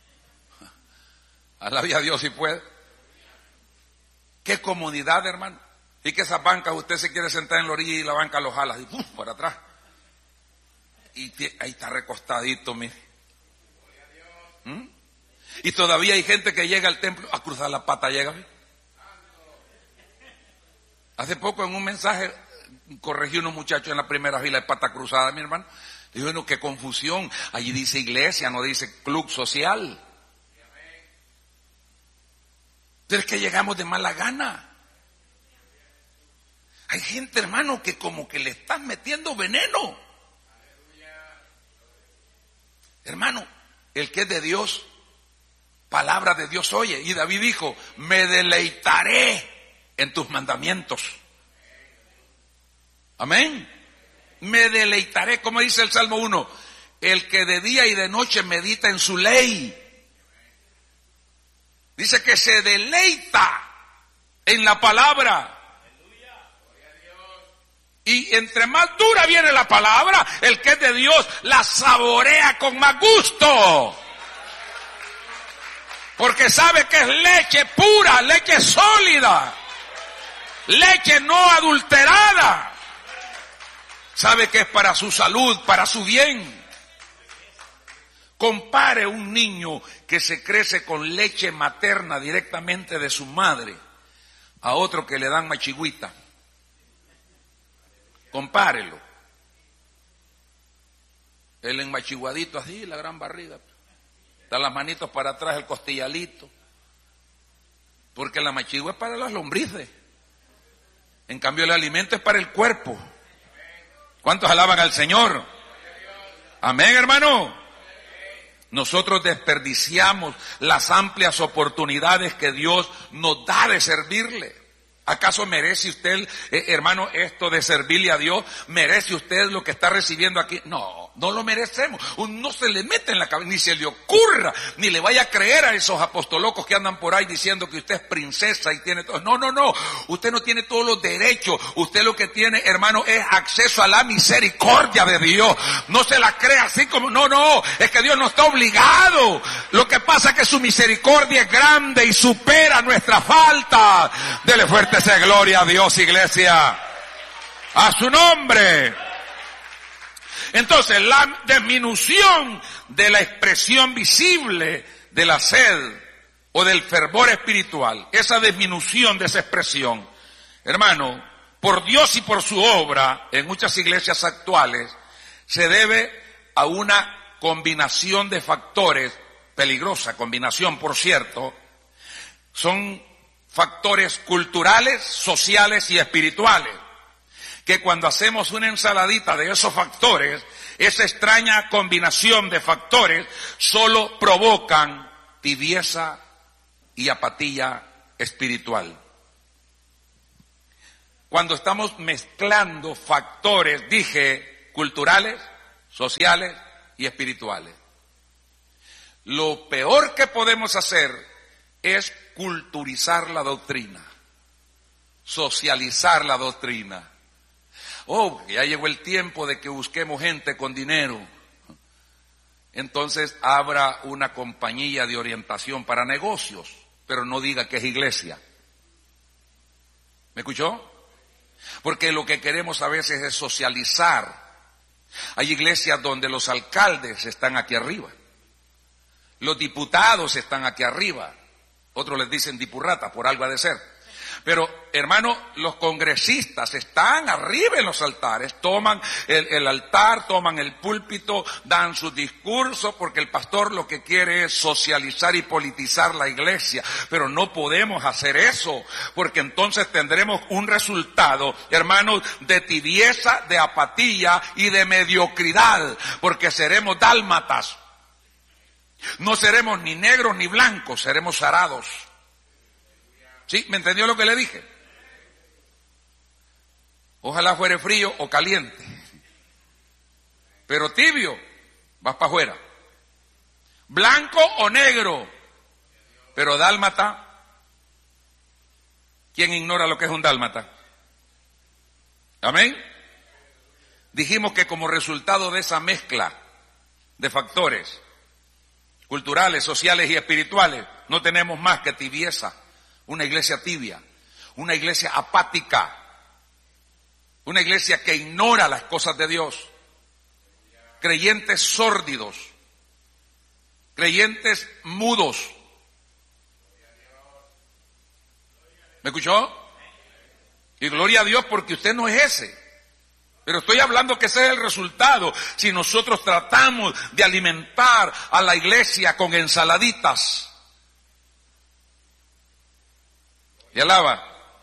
Alabe a Dios si puede. Qué comodidad, hermano. Y que esas bancas, usted se quiere sentar en la orilla y la banca lo jala, y ¡pum!, para atrás. Y ahí está recostadito, mire. ¿Mm? Y todavía hay gente que llega al templo a cruzar la pata, llega. ¿Sí? Hace poco en un mensaje corregí a unos muchachos en la primera fila de pata cruzada, mi hermano. Digo, bueno, qué confusión. Allí dice iglesia, no dice club social. Pero es que llegamos de mala gana. Hay gente, hermano, que como que le están metiendo veneno. Hermano, el que es de Dios, palabra de Dios oye. Y David dijo, me deleitaré en tus mandamientos. Amén. Me deleitaré, como dice el Salmo uno, el que de día y de noche medita en su ley. Dice que se deleita en la palabra. Y entre más dura viene la palabra, el que es de Dios la saborea con más gusto. Porque sabe que es leche pura, leche sólida, leche no adulterada. Sabe que es para su salud, para su bien. Compare un niño que se crece con leche materna directamente de su madre a otro que le dan machigüita. Compárelo. El enmachiguadito así, la gran barriga. Da las manitos para atrás, el costillalito. Porque la machigua es para las lombrices. En cambio el alimento es para el cuerpo. ¿Cuántos alaban al Señor? Amén, hermano. Nosotros desperdiciamos las amplias oportunidades que Dios nos da de servirle. ¿Acaso merece usted, eh, hermano, esto de servirle a Dios? ¿Merece usted lo que está recibiendo aquí? No, no lo merecemos. No se le mete en la cabeza, ni se le ocurra, ni le vaya a creer a esos apostolocos que andan por ahí diciendo que usted es princesa y tiene todo. No, no, no. Usted no tiene todos los derechos. Usted lo que tiene, hermano, es acceso a la misericordia de Dios. No se la crea así como, no, no. Es que Dios no está obligado. Lo que pasa es que su misericordia es grande y supera nuestra falta. Dele fuerte esa gloria a Dios, iglesia. A su nombre. Entonces, la disminución de la expresión visible de la sed o del fervor espiritual, esa disminución de esa expresión, hermano, por Dios y por su obra, en muchas iglesias actuales, se debe a una combinación de factores, peligrosa combinación, por cierto, son factores culturales, sociales y espirituales, que cuando hacemos una ensaladita de esos factores, esa extraña combinación de factores solo provocan tibieza y apatía espiritual. cuando estamos mezclando factores, dije, culturales, sociales y espirituales. Lo peor que podemos hacer es culturizar la doctrina, socializar la doctrina. Oh, ya llegó el tiempo de que busquemos gente con dinero. Entonces abra una compañía de orientación para negocios, pero no diga que es iglesia. ¿Me escuchó? Porque lo que queremos a veces es socializar. Hay iglesias donde los alcaldes están aquí arriba, los diputados están aquí arriba, otros les dicen dipurrata, por algo ha de ser. Pero, hermano, los congresistas están arriba en los altares, toman el, el altar, toman el púlpito, dan sus discursos, porque el pastor lo que quiere es socializar y politizar la iglesia. Pero no podemos hacer eso, porque entonces tendremos un resultado, hermanos, de tibieza, de apatía y de mediocridad, porque seremos dálmatas. No seremos ni negros ni blancos, seremos arados. ¿Sí? ¿Me entendió lo que le dije? Ojalá fuere frío o caliente. Pero tibio, vas para afuera. Blanco o negro. Pero dálmata. ¿Quién ignora lo que es un dálmata? ¿Amén? Dijimos que como resultado de esa mezcla de factores culturales, sociales y espirituales, no tenemos más que tibieza. Una iglesia tibia, una iglesia apática, una iglesia que ignora las cosas de Dios, creyentes sórdidos, creyentes mudos. ¿Me escuchó? Y gloria a Dios porque usted no es ese. Pero estoy hablando que ese es el resultado si nosotros tratamos de alimentar a la iglesia con ensaladitas. Y alaba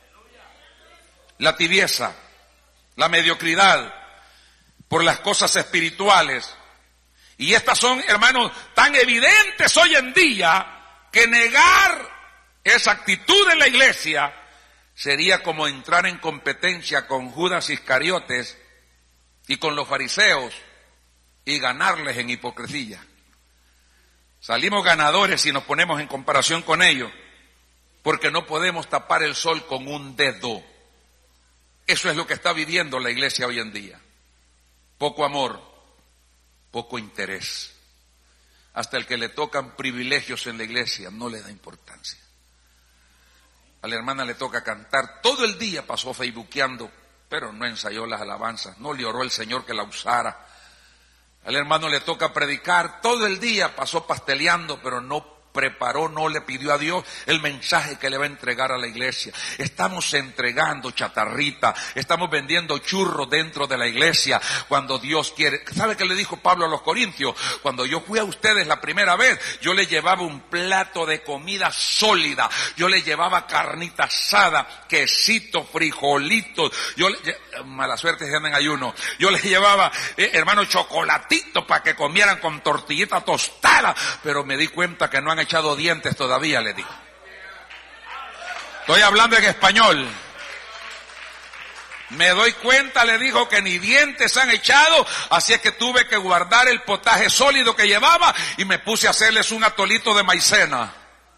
la tibieza, la mediocridad por las cosas espirituales. Y estas son, hermanos, tan evidentes hoy en día que negar esa actitud en la iglesia sería como entrar en competencia con Judas Iscariotes y con los fariseos y ganarles en hipocresía. Salimos ganadores si nos ponemos en comparación con ellos, porque no podemos tapar el sol con un dedo. Eso es lo que está viviendo la iglesia hoy en día. Poco amor, poco interés. Hasta el que le tocan privilegios en la iglesia no le da importancia. A la hermana le toca cantar, todo el día pasó facebookeando, pero no ensayó las alabanzas, no le oró el Señor que la usara. Al hermano le toca predicar, todo el día pasó pasteleando, pero no preparó, no le pidió a Dios el mensaje que le va a entregar a la iglesia. Estamos entregando chatarrita, estamos vendiendo churros dentro de la iglesia cuando Dios quiere. ¿Sabe qué le dijo Pablo a los Corintios? Cuando yo fui a ustedes la primera vez, yo les llevaba un plato de comida sólida, yo les llevaba carnita asada, quesito, frijolitos, yo le, mala suerte si andan en ayuno, yo les llevaba, eh, hermano, chocolatitos para que comieran con tortillita tostada, pero me di cuenta que no han echado dientes todavía, le digo. Estoy hablando en español. Me doy cuenta, le dijo, que ni dientes han echado, así es que tuve que guardar el potaje sólido que llevaba y me puse a hacerles un atolito de maicena.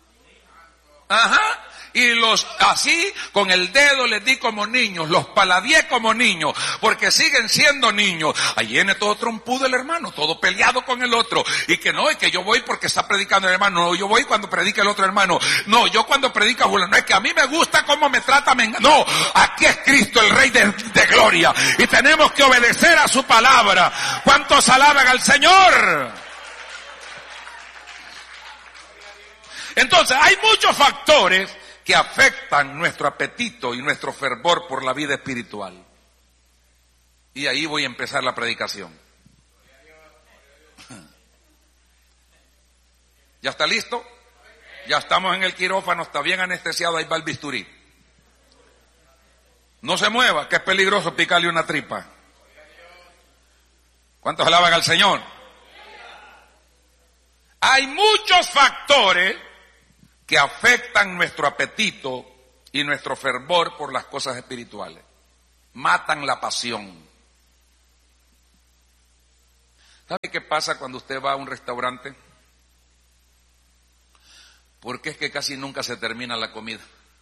Ajá. Y los así, con el dedo les di como niños, los paladeé como niños, porque siguen siendo niños. Ahí viene todo trompudo el hermano, todo peleado con el otro, y que no, es que yo voy porque está predicando el hermano, no, yo voy cuando predica el otro hermano, no, yo cuando predica Julio, no, es que a mí me gusta cómo me trata, me... no, aquí es Cristo el Rey de, de gloria, y tenemos que obedecer a su palabra. ¿Cuántos alaban al Señor? Entonces, hay muchos factores que afectan nuestro apetito y nuestro fervor por la vida espiritual. Y ahí voy a empezar la predicación. ¿Ya está listo? Ya estamos en el quirófano, está bien anestesiado, ahí va el bisturí. No se mueva, que es peligroso picarle una tripa. ¿Cuántos alaban al Señor? Hay muchos factores que afectan nuestro apetito y nuestro fervor por las cosas espirituales. matan la pasión. ¿Sabe qué pasa cuando usted va a un restaurante? Porque es que casi nunca se termina la comida.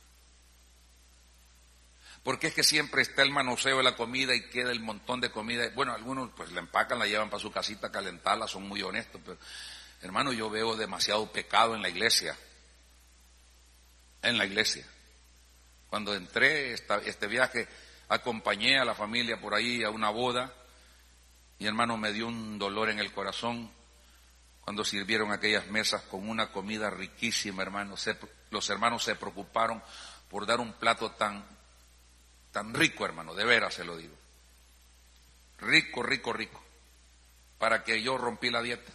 Porque es que siempre está el manoseo de la comida y queda el montón de comida. Bueno, algunos pues la empacan, la llevan para su casita a calentarla, son muy honestos, pero hermano, yo veo demasiado pecado en la iglesia. En la iglesia. Cuando entré esta, este viaje, acompañé a la familia por ahí a una boda y hermano, me dio un dolor en el corazón cuando sirvieron aquellas mesas con una comida riquísima, hermano. Se, los hermanos se preocuparon por dar un plato tan, tan rico, hermano, de veras se lo digo. Rico, rico, rico. Para que yo rompí la dieta.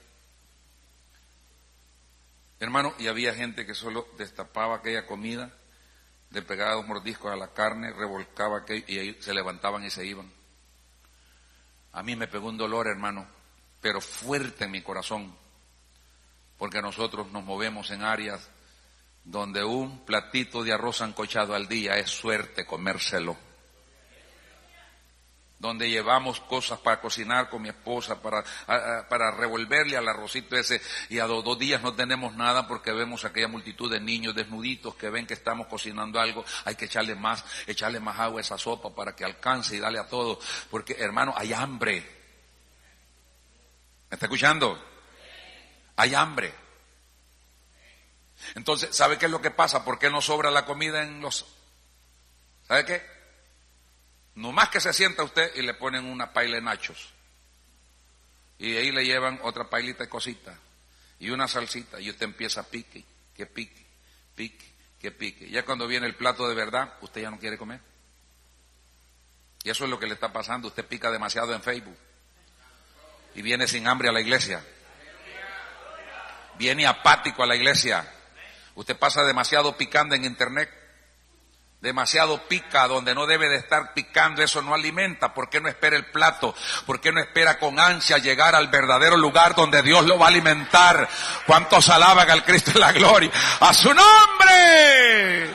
Hermano, y había gente que solo destapaba aquella comida, le pegaba dos mordiscos a la carne, revolcaba aquello y ahí se levantaban y se iban. A mí me pegó un dolor, hermano, pero fuerte en mi corazón, porque nosotros nos movemos en áreas donde un platito de arroz sancochado al día es suerte comérselo. Donde llevamos cosas para cocinar con mi esposa, para, a, a, para revolverle al arrocito ese, y a dos, dos días no tenemos nada porque vemos aquella multitud de niños desnuditos que ven que estamos cocinando algo, hay que echarle más, echarle más agua a esa sopa para que alcance y darle a todo, porque hermano, hay hambre. ¿Me está escuchando? Hay hambre. Entonces, ¿sabe qué es lo que pasa? ¿Por qué no sobra la comida en los... ¿Sabe qué? No más que se sienta usted y le ponen una paila de nachos. Y ahí le llevan otra pailita de cositas. Y una salsita. Y usted empieza a pique, que pique, pique, que pique. Ya cuando viene el plato de verdad, usted ya no quiere comer. Y eso es lo que le está pasando. Usted pica demasiado en Facebook. Y viene sin hambre a la iglesia. Viene apático a la iglesia. Usted pasa demasiado picando en internet. Demasiado pica donde no debe de estar picando, eso no alimenta. ¿Por qué no espera el plato? ¿Por qué no espera con ansia llegar al verdadero lugar donde Dios lo va a alimentar? ¿Cuántos alaban al Cristo de la gloria? ¡A su nombre!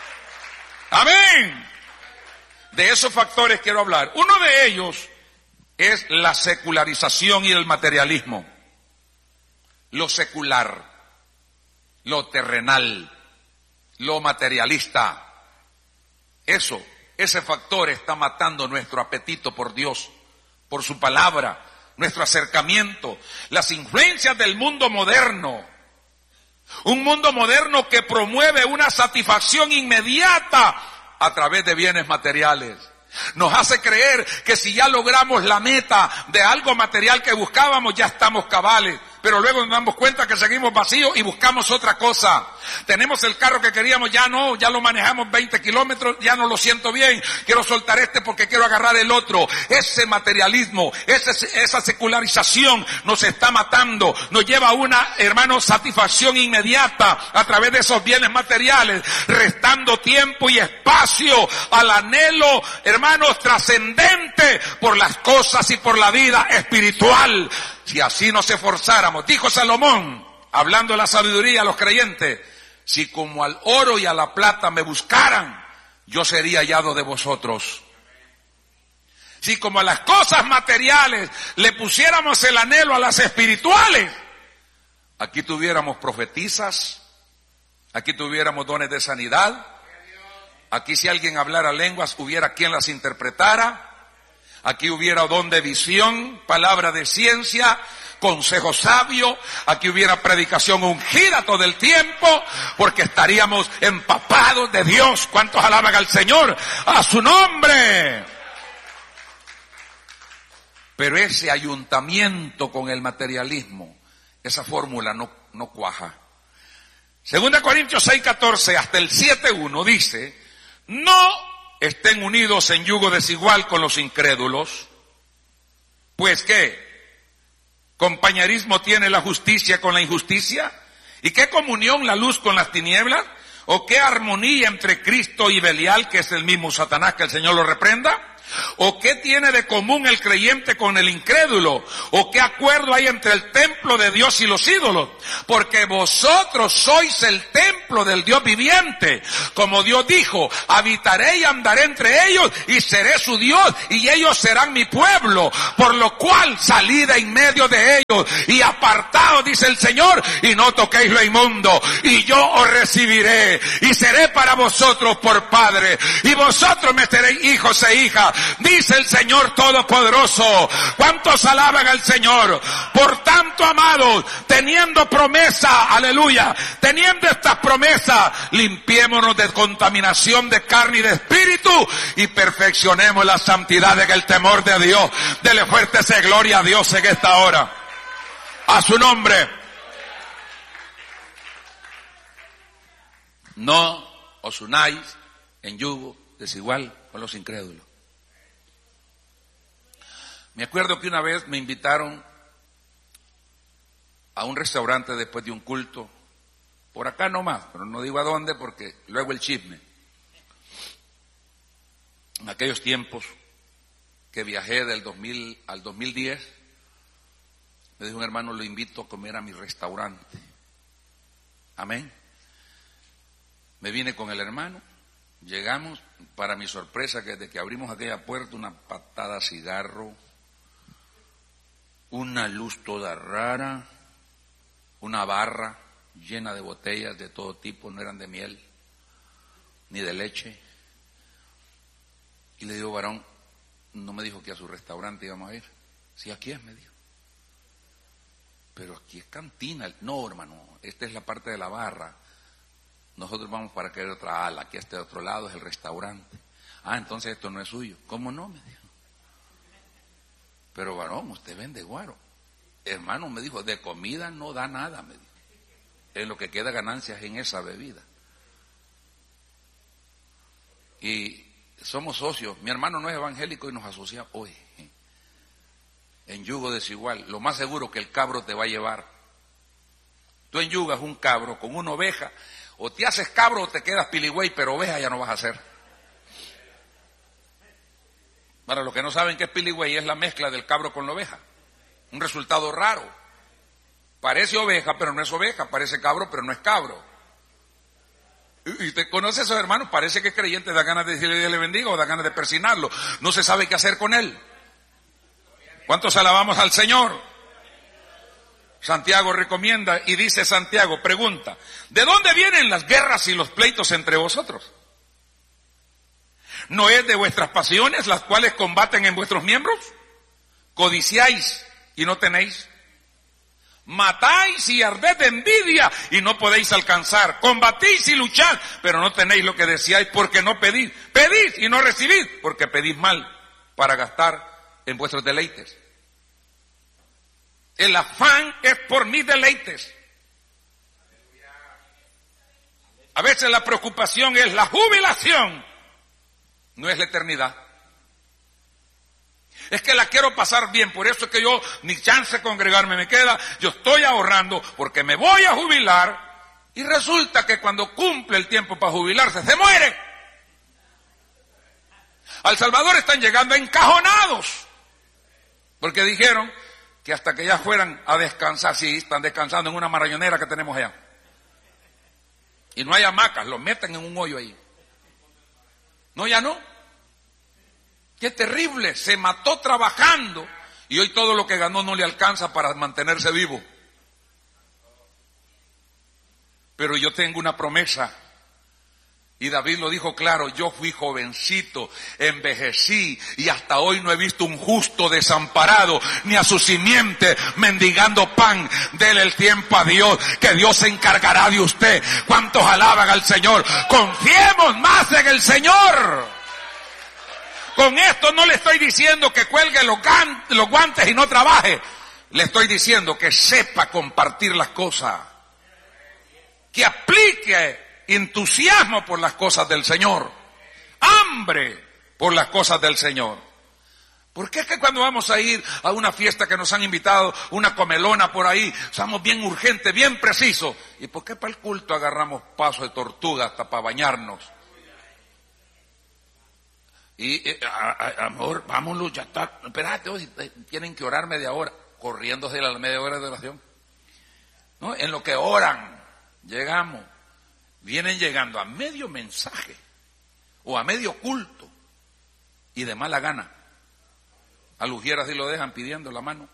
¡Amén! De esos factores quiero hablar. Uno de ellos es la secularización y el materialismo. Lo secular, lo terrenal, lo materialista. Eso, ese factor está matando nuestro apetito por Dios, por su palabra, nuestro acercamiento, las influencias del mundo moderno. Un mundo moderno que promueve una satisfacción inmediata a través de bienes materiales. Nos hace creer que si ya logramos la meta de algo material que buscábamos, ya estamos cabales. Pero luego nos damos cuenta que seguimos vacíos y buscamos otra cosa. Tenemos el carro que queríamos, ya no, ya lo manejamos veinte kilómetros, ya no lo siento bien. Quiero soltar este porque quiero agarrar el otro. Ese materialismo, ese, esa secularización nos está matando. Nos lleva a una, hermano, satisfacción inmediata a través de esos bienes materiales, restando tiempo y espacio al anhelo, hermanos, trascendente por las cosas y por la vida espiritual. Si así nos esforzáramos, dijo Salomón, hablando de la sabiduría a los creyentes, si como al oro y a la plata me buscaran, yo sería hallado de vosotros. Si como a las cosas materiales le pusiéramos el anhelo a las espirituales, aquí tuviéramos profetizas, aquí tuviéramos dones de sanidad, aquí si alguien hablara lenguas hubiera quien las interpretara. Aquí hubiera don de visión, palabra de ciencia, consejo sabio. Aquí hubiera predicación ungida todo el tiempo, porque estaríamos empapados de Dios. ¿Cuántos alaban al Señor? ¡A su nombre! Pero ese ayuntamiento con el materialismo, esa fórmula no, no cuaja. Segunda Corintios seis catorce hasta el siete uno dice, no estén unidos en yugo desigual con los incrédulos, pues ¿qué? ¿Compañerismo tiene la justicia con la injusticia? ¿Y qué comunión la luz con las tinieblas? ¿O qué armonía entre Cristo y Belial, que es el mismo Satanás, que el Señor lo reprenda? ¿O qué tiene de común el creyente con el incrédulo? ¿O qué acuerdo hay entre el templo de Dios y los ídolos? Porque vosotros sois el templo del Dios viviente. Como Dios dijo, habitaré y andaré entre ellos y seré su Dios y ellos serán mi pueblo. Por lo cual salid en medio de ellos y apartaos, dice el Señor, y no toquéis lo inmundo. Y yo os recibiré y seré para vosotros por padre. Y vosotros me seréis hijos e hijas, dice el Señor Todopoderoso. ¿Cuántos alaban al Señor? Por tanto, amados, teniendo promesa, aleluya, teniendo estas promesas, limpiémonos de contaminación de carne y de espíritu y perfeccionemos la santidad en el temor de Dios. Dele fuerte esa gloria a Dios en esta hora. A su nombre. No os unáis en yugo desigual con los incrédulos. Me acuerdo que una vez me invitaron a un restaurante después de un culto, por acá nomás, pero no digo a dónde porque luego el chisme. En aquellos tiempos que viajé del dos mil al dos mil diez, me dijo un hermano, lo invito a comer a mi restaurante. Amén. Me vine con el hermano, llegamos, para mi sorpresa, que desde que abrimos aquella puerta, una patada a cigarro, una luz toda rara, una barra llena de botellas de todo tipo, no eran de miel, ni de leche. Y le digo, varón, no me dijo que a su restaurante íbamos a ir. Sí, aquí es, me dijo. Pero aquí es cantina. No, hermano, esta es la parte de la barra. Nosotros vamos para aquella otra ala, aquí a este otro lado es el restaurante. Ah, entonces esto no es suyo. ¿Cómo no? Me dijo. Pero varón, usted vende guaro. Hermano, me dijo, de comida no da nada, me dijo. En lo que queda ganancias en esa bebida. Y somos socios. Mi hermano no es evangélico y nos asocia hoy en yugo desigual. Lo más seguro que el cabro te va a llevar. Tú enyugas un cabro con una oveja, o te haces cabro o te quedas piligüey, pero oveja ya no vas a hacer. Para los que no saben qué es piligüey, es la mezcla del cabro con la oveja. Un resultado raro. Parece oveja, pero no es oveja. Parece cabro, pero no es cabro. Y usted conoce a esos hermanos, parece que es creyente, da ganas de decirle Dios le bendiga o da ganas de persinarlo. No se sabe qué hacer con él. ¿Cuántos alabamos al Señor? Santiago recomienda y dice Santiago, pregunta, ¿de dónde vienen las guerras y los pleitos entre vosotros? ¿No es de vuestras pasiones las cuales combaten en vuestros miembros? ¿Codiciáis y no tenéis? Matáis y arded de envidia y no podéis alcanzar. Combatís y luchad, pero no tenéis lo que deseáis porque no pedís. Pedís y no recibís porque pedís mal para gastar en vuestros deleites. El afán es por mis deleites. A veces la preocupación es la jubilación, no es la eternidad. Es que la quiero pasar bien, por eso es que yo ni chance de congregarme me queda. Yo estoy ahorrando porque me voy a jubilar y resulta que cuando cumple el tiempo para jubilarse se muere. Al Salvador están llegando encajonados porque dijeron que hasta que ya fueran a descansar, sí, están descansando en una marrañonera que tenemos allá. Y no hay hamacas, los meten en un hoyo ahí. No, ya no. Qué terrible, se mató trabajando y hoy todo lo que ganó no le alcanza para mantenerse vivo. Pero yo tengo una promesa. Y David lo dijo claro, yo fui jovencito, envejecí y hasta hoy no he visto un justo desamparado, ni a su simiente mendigando pan. Dele el tiempo a Dios, que Dios se encargará de usted. ¿Cuántos alaban al Señor? Confiemos más en el Señor. Con esto no le estoy diciendo que cuelgue los, gan- los guantes y no trabaje. Le estoy diciendo que sepa compartir las cosas. Que aplique entusiasmo por las cosas del Señor, hambre por las cosas del Señor. ¿Por qué es que cuando vamos a ir a una fiesta que nos han invitado, una comelona por ahí, somos bien urgentes, bien precisos? ¿Y por qué para el culto agarramos paso de tortuga hasta para bañarnos? Y, eh, a, a, amor, vámonos, ya está. Espérate, oh, si tienen que orar media hora, corriéndose la media hora de oración. ¿No? En lo que oran, llegamos, vienen llegando a medio mensaje o a medio culto y de mala gana. A Lujiera si lo dejan pidiendo la mano.